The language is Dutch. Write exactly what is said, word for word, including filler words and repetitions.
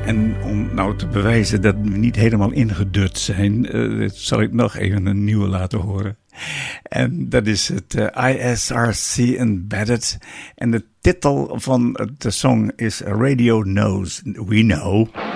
En om nou te bewijzen dat we niet helemaal ingedut zijn, uh, zal ik nog even een nieuwe laten horen. En dat is het uh, I S R C Embedded. En de titel van de song is Radio Knows We Know.